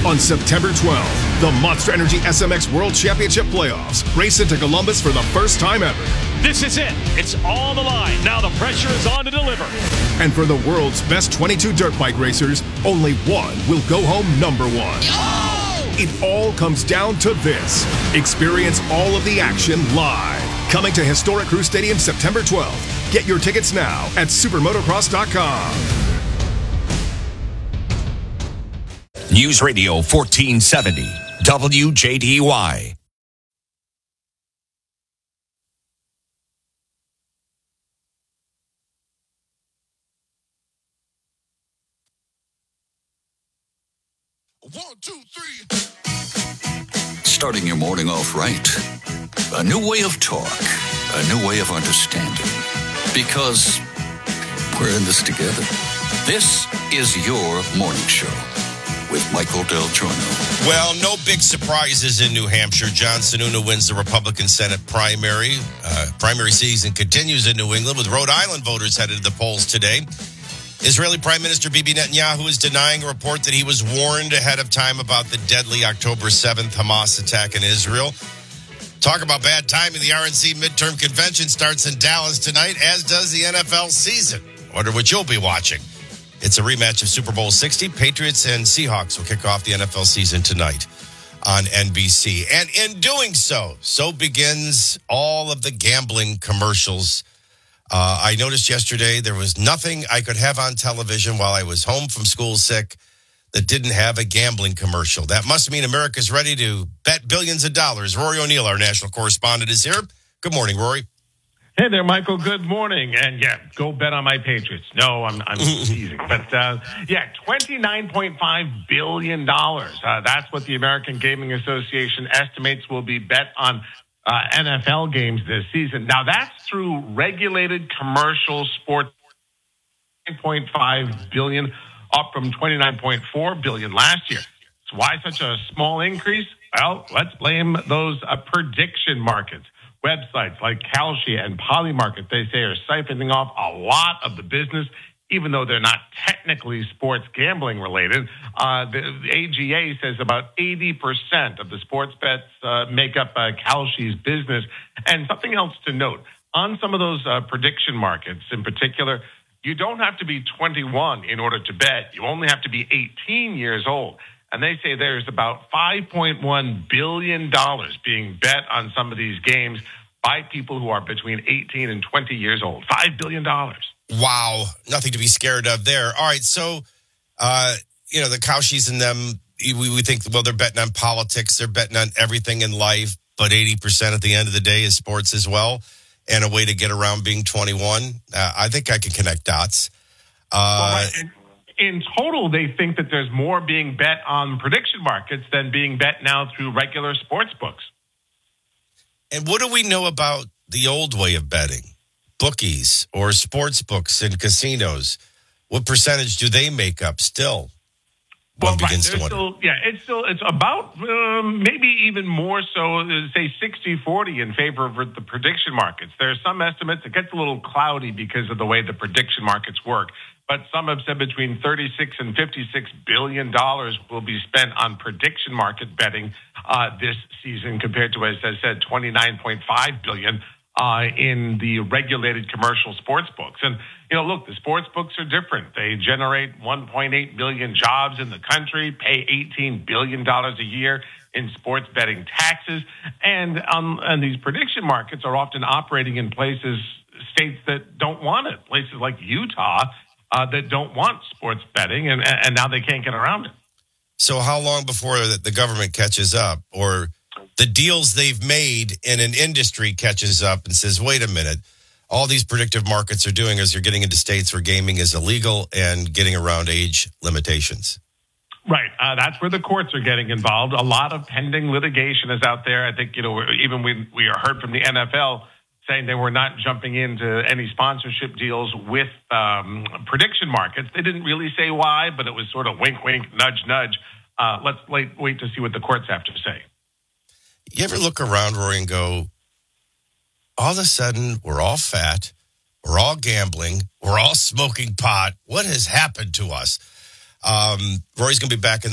On September 12th, the Monster Energy SMX World Championship Playoffs race into Columbus for the first time ever. This is it. It's on the line. Now the pressure is on to deliver. And for the world's best 22 dirt bike racers, only one will go home number one. Oh! It all comes down to this. Experience all of the action live. Coming to Historic Crew Stadium September 12th. Get your tickets now at supermotocross.com. News Radio 1470, WJDY. One, two, three. Starting your morning off right. A new way of talk. A new way of understanding. Because we're in this together. This is your morning show with Michael Del Giorno. Well, no big surprises in New Hampshire. John Sununu wins the Republican Senate primary. Primary season continues in New England with Rhode Island voters headed to the polls today. Israeli Prime Minister Bibi Netanyahu is denying a report that he was warned ahead of time about the deadly October 7th Hamas attack in Israel. Talk about bad timing. The RNC midterm convention starts in Dallas tonight, as does the NFL season. Wonder what you'll be watching. It's a rematch of Super Bowl 60. Patriots and Seahawks will kick off the NFL season tonight on NBC. And in doing so begins all of the gambling commercials. I noticed yesterday there was nothing I could have on television while I was home from school sick that didn't have a gambling commercial. That must mean America's ready to bet billions of dollars. Rory O'Neill, our national correspondent, is here. Good morning, Rory. Hey there, Michael. Good morning. And yeah, go bet on my Patriots. No, I'm teasing. But $29.5 billion. That's what the American Gaming Association estimates will be bet on NFL games this season. Now, that's through regulated commercial sports. $9.5 billion, up from $29.4 billion last year. So why such a small increase? Well, let's blame those prediction markets. Websites like Kalshi and Polymarket, they say, are siphoning off a lot of the business, even though they're not technically sports gambling related. The AGA says about 80% of the sports bets make up Kalshi's business. And something else to note, on some of those prediction markets in particular, you don't have to be 21 in order to bet. You only have to be 18 years old. And they say there's about $5.1 billion being bet on some of these games by people who are between 18 and 20 years old. $5 billion. Wow. Nothing to be scared of there. All right. So, the Kaushis and them, we think, well, they're betting on politics. They're betting on everything in life. But 80% at the end of the day is sports as well. And a way to get around being 21. I think I can connect dots. In total, they think that there's more being bet on prediction markets than being bet now through regular sports books. And what do we know about the old way of betting? Bookies or sports books in casinos? What percentage do they make up still? Well, it's about maybe even more so, say 60-40 in favor of the prediction markets. There are some estimates. It gets a little cloudy because of the way the prediction markets work. But some have said between $36 and $56 billion will be spent on prediction market betting this season, compared to, as I said, $29.5 billion in the regulated commercial sports books. And, look, the sports books are different. They generate 1.8 million jobs in the country, pay $18 billion a year in sports betting taxes. And these prediction markets are often operating in states that don't want it, places like Utah, that don't want sports betting, and now they can't get around it. So how long before the government catches up, or the deals they've made in an industry catches up and says, wait a minute, all these predictive markets are doing is they're getting into states where gaming is illegal and getting around age limitations? Right. That's where the courts are getting involved. A lot of pending litigation is out there. I think, even we heard from the NFL saying they were not jumping into any sponsorship deals with prediction markets. They didn't really say why, but it was sort of wink, wink, nudge, nudge. Let's wait to see what the courts have to say. You ever look around, Rory, and go, all of a sudden, we're all fat, we're all gambling, we're all smoking pot. What has happened to us? Rory's going to be back in